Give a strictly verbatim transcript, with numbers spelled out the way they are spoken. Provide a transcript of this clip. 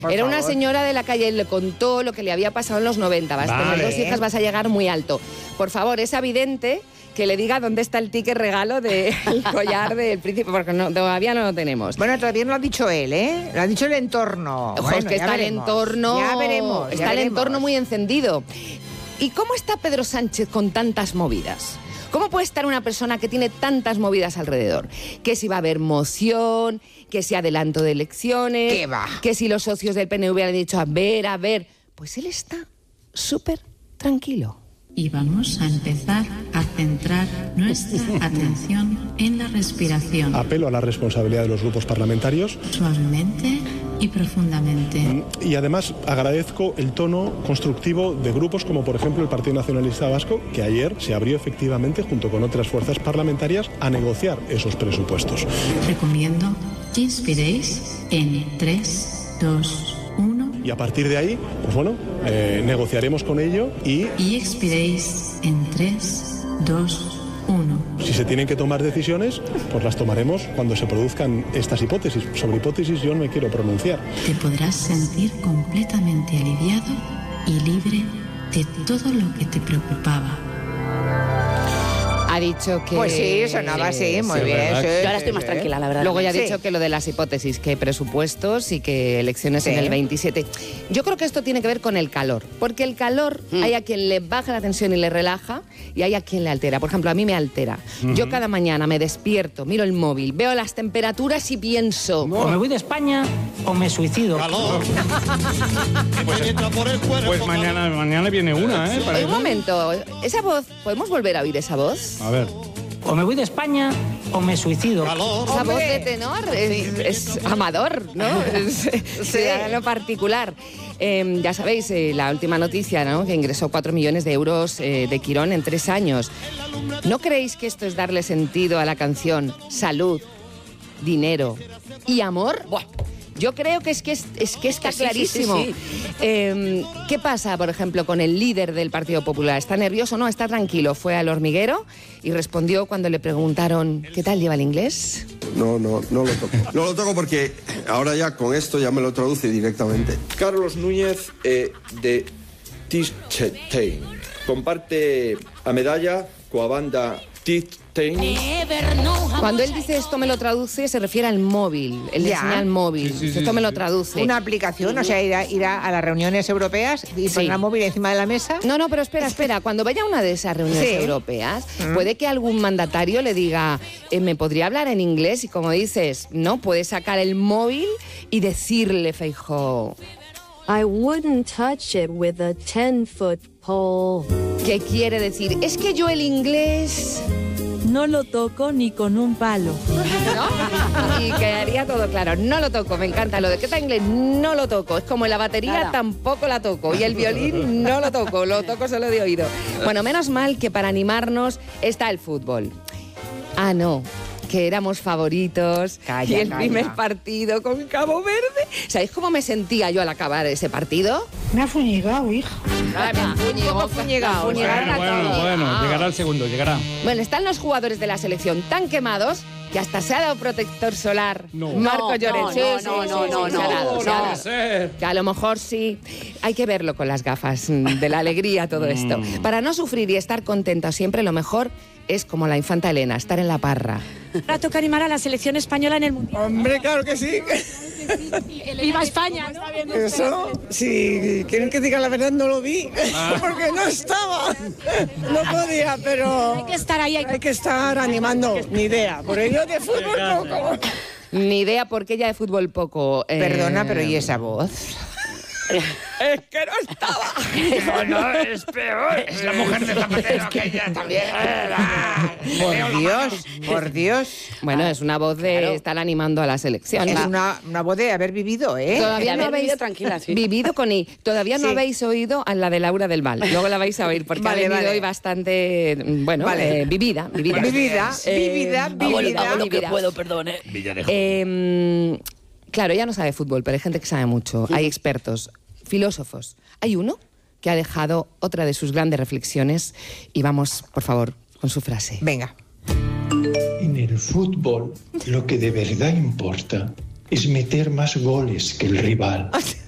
Por Era favor. una señora de la calle y le contó lo que le había pasado en los noventa. Vas a Vale. tener dos hijas, vas a llegar muy alto. Por favor, es evidente que le diga dónde está el ticket regalo del collar del príncipe, porque no, todavía no lo tenemos. Bueno, todavía no lo ha dicho él, ¿eh? Lo ha dicho el entorno. Ojo, Bueno, es que ya está el veremos. entorno, Ya veremos. ya está el veremos. entorno muy encendido. ¿Y cómo está Pedro Sánchez con tantas movidas? ¿Cómo puede estar una persona que tiene tantas movidas alrededor? Que si va a haber moción, que si adelanto de elecciones, ¿Qué va? que si los socios del P N V le han dicho a ver, a ver. Pues él está súper tranquilo. Y vamos a empezar a centrar nuestra atención en la respiración, Apelo a la responsabilidad de los grupos parlamentarios suavemente y profundamente. y además agradezco el tono constructivo de grupos como por ejemplo el Partido Nacionalista Vasco, que ayer se abrió efectivamente junto con otras fuerzas parlamentarias a negociar esos presupuestos. Recomiendo que inspiréis en tres, dos, uno Y a partir de ahí, pues bueno, eh, negociaremos con ello y y expiréis en tres, dos, uno. si se tienen que tomar decisiones, pues las tomaremos cuando se produzcan estas hipótesis. Sobre hipótesis yo no me quiero pronunciar. Te podrás sentir completamente aliviado y libre de todo lo que te preocupaba. Ha dicho que... Pues sí, sonaba así, muy sí, bien. ¿verdad? sí, Yo ahora sí, estoy más sí. tranquila, la verdad. Luego ya ha Sí. dicho que lo de las hipótesis, que presupuestos y que elecciones Sí. en el veintisiete. Yo creo que esto tiene que ver con el calor, porque el calor Mm. hay a quien le baja la tensión y le relaja y hay a quien le altera. Por ejemplo, a mí me altera. Yo cada mañana me despierto, miro el móvil, veo las temperaturas y pienso... O me voy de España o me suicido. Pues mañana, mañana viene una, ¿eh? Oye, Parece. un momento, esa voz, ¿podemos volver a oír esa voz? A ver. O me voy de España o me suicido. Esa voz de tenor es, es amador, ¿no? Es, es lo particular. Eh, ya sabéis, eh, la última noticia, ¿no? Que ingresó cuatro millones de euros eh, de Quirón en tres años. ¿No creéis que esto es darle sentido a la canción Salud, Dinero y Amor? Buah. Yo creo que es que, es, es que está Sí, sí, clarísimo. sí, sí. Eh, ¿Qué pasa, por ejemplo, con el líder del Partido Popular? ¿Está nervioso? No, está tranquilo. Fue al hormiguero y respondió cuando le preguntaron ¿qué tal lleva el inglés? No, no, no lo toco. No lo toco porque ahora ya con esto ya me lo traduce directamente. Carlos Núñez eh, de Tistein. Comparte a medalla coa banda Tistein. Cuando él dice esto me lo traduce, se refiere al móvil. Él le Ya. enseña el móvil. Sí, sí, Dice, sí, esto me sí, lo sí. traduce. Una aplicación, o sea, irá, irá a las reuniones europeas y Sí. pondrá el móvil encima de la mesa. No, no, pero espera, espera. Cuando vaya a una de esas reuniones Sí. europeas, puede que algún mandatario le diga, eh, ¿me podría hablar en inglés? Y como dices, no, puede sacar el móvil y decirle, Feijóo, I wouldn't touch it with a ten-foot pole. ¿qué quiere decir? Es que yo el inglés... No lo toco ni con un palo. ¿no? Y quedaría todo claro. No lo toco, me encanta. Lo de que está inglés, no lo toco. Es como la batería, Nada. tampoco la toco. Y el violín, no lo toco. Lo toco solo de oído. Bueno, menos mal que para animarnos está el fútbol. Ah, no, que éramos favoritos. Calla, y el calla. primer partido con Cabo Verde. ¿Sabéis cómo me sentía yo al acabar ese partido? Me ha fuñigado, hija. Ay, me fuñigó, Un poco fuñigado. fuñigaron a Bueno, bueno, todos. bueno. Ah. Llegará el segundo, llegará. Bueno, están los jugadores de la selección tan quemados que hasta se ha dado protector solar. No. Marco No, Lloret. no, Sí, no, sí, no, sí, no, sí, no, se ha dado, no, se ha no. dado. ser. Que a lo mejor sí. Hay que verlo con las gafas mm, de la alegría, todo esto. Mm. Para no sufrir y estar contento siempre, lo mejor es como la infanta Elena, estar en la parra. Ahora toca animar a la selección española en el Mundial. Hombre, claro que sí. ¡Viva España! ¿no? Eso, si quieren que diga la verdad, no lo vi. Porque no estaba. No podía, pero Hay que estar ahí. hay que- hay que estar animando. Ni idea. Por ello de fútbol poco. Ni idea por qué ella de fútbol poco. eh, Perdona, pero ¿y esa voz? Es que no estaba. No, no, es peor. Es la mujer de Zapatero, que ella también. Por Dios, por Dios. Bueno, es una voz de estar animando a la selección. Es La- una, una voz de haber vivido, ¿eh? Todavía De no haber habéis vivido tranquila, sí. vivido con I. Todavía no Sí. habéis oído a la de Laura del Val. Luego la vais a oír porque Vale, ha venido vale. hoy bastante, bueno, Vale. eh, vivida, vivida. Vivida, Eh, vivida, Hago lo, vivida. hago lo que Vivida. puedo, perdón, ¿eh? Eh, claro, ella no sabe fútbol, pero hay gente que sabe mucho. Hay expertos, filósofos. Hay uno que ha dejado otra de sus grandes reflexiones y vamos, por favor, con su frase. Venga. En el fútbol, lo que de verdad importa es meter más goles que el rival.